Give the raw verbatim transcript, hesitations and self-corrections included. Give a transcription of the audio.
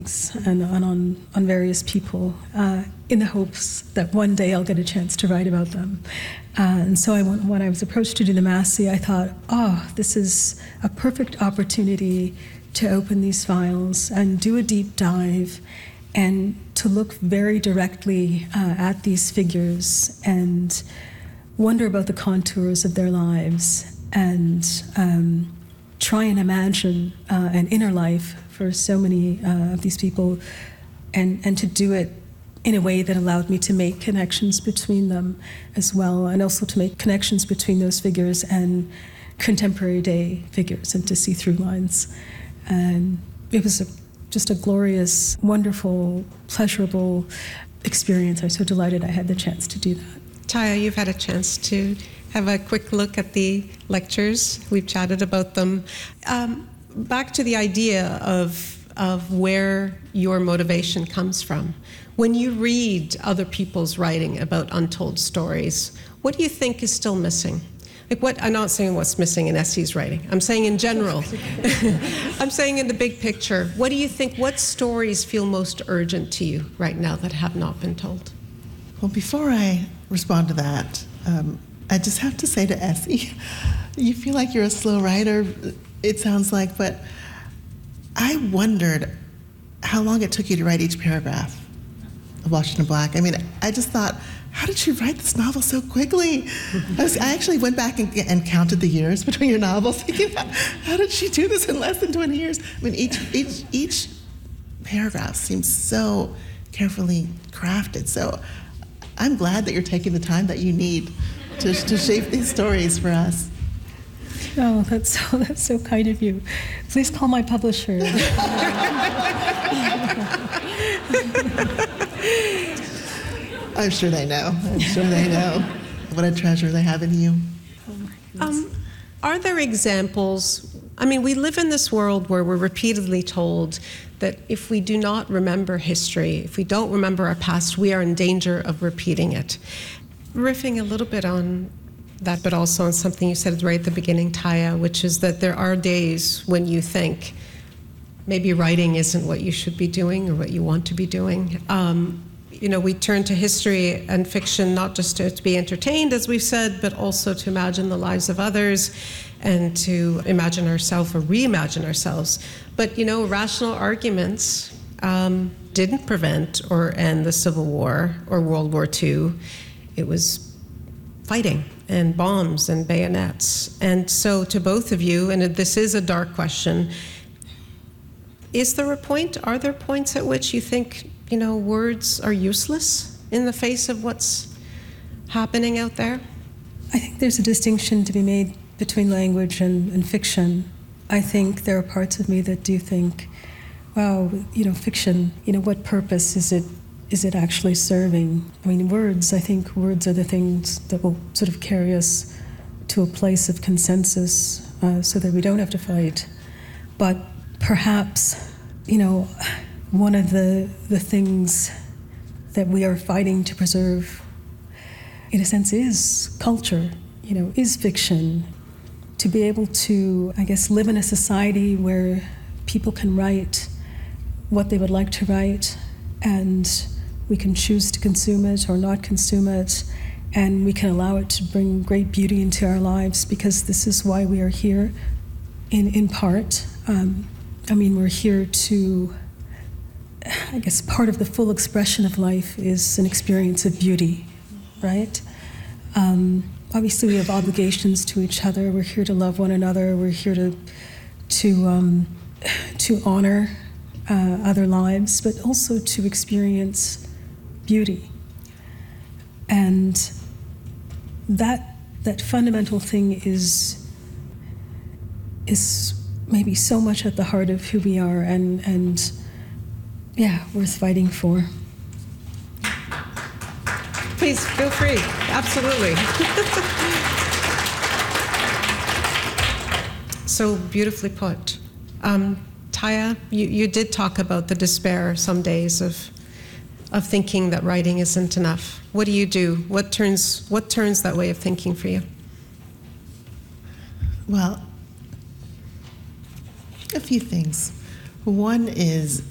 and on, on, on various people uh, in the hopes that one day I'll get a chance to write about them. Uh, and so I, when I was approached to do the Massey, I thought, oh, this is a perfect opportunity to open these files and do a deep dive and to look very directly uh, at these figures and wonder about the contours of their lives and um, try and imagine uh, an inner life for so many uh, of these people, and, and to do it in a way that allowed me to make connections between them as well, and also to make connections between those figures and contemporary day figures and to see through lines. And it was a, just a glorious, wonderful, pleasurable experience. I'm so delighted I had the chance to do that. Taya, you've had a chance to have a quick look at the lectures. We've chatted about them. Um, back to the idea of, of where your motivation comes from. When you read other people's writing about untold stories, what do you think is still missing? Like what, I'm not saying what's missing in Essie's writing. I'm saying in general. I'm saying in the big picture. What do you think, what stories feel most urgent to you right now that have not been told? Well, before I respond to that, um, I just have to say to Essie, you feel like you're a slow writer, it sounds like, but I wondered how long it took you to write each paragraph of Washington Black. I mean, I just thought, how did you write this novel so quickly? I, was, I actually went back and, and counted the years between your novels, thinking, how did she do this in less than twenty years? I mean, each, each, each paragraph seems so carefully crafted. So I'm glad that you're taking the time that you need to, to shape these stories for us. Oh, that's so, that's so kind of you. Please call my publisher. I'm sure they know. I'm sure they know what a treasure they have in you. Um, are there examples? I mean, we live in this world where we're repeatedly told that if we do not remember history, if we don't remember our past, we are in danger of repeating it. Riffing a little bit on that, but also on something you said right at the beginning, Taya, which is that there are days when you think maybe writing isn't what you should be doing or what you want to be doing. Um, you know, we turn to history and fiction not just to, to be entertained, as we've said, but also to imagine the lives of others and to imagine ourselves or reimagine ourselves. But, you know, rational arguments um, didn't prevent or end the Civil War or World War Two. It was fighting and bombs and bayonets. And so to both of you, and this is a dark question, is there a point, are there points at which you think, you know, words are useless in the face of what's happening out there? I think there's a distinction to be made between language and, and fiction. I think there are parts of me that do think, wow, you know, fiction, you know, what purpose is it is it actually serving? I mean, words, I think words are the things that will sort of carry us to a place of consensus uh, so that we don't have to fight. But perhaps, you know, one of the, the things that we are fighting to preserve, in a sense, is culture, you know, is fiction. To be able to, I guess, live in a society where people can write what they would like to write, and we can choose to consume it or not consume it, and we can allow it to bring great beauty into our lives, because this is why we are here, in, in part. Um, I mean, we're here to, I guess part of the full expression of life is an experience of beauty, right? Um, obviously we have obligations to each other. We're here to love one another. We're here to, to, um, to honor uh, other lives, but also to experience beauty. And that, that fundamental thing is, is maybe so much at the heart of who we are, and, and yeah, worth fighting for. Please, feel free. Absolutely. So beautifully put. Um, Taya, you, you did talk about the despair some days of, of thinking that writing isn't enough. What do you do? What turns, what turns that way of thinking for you? Well, a few things. One is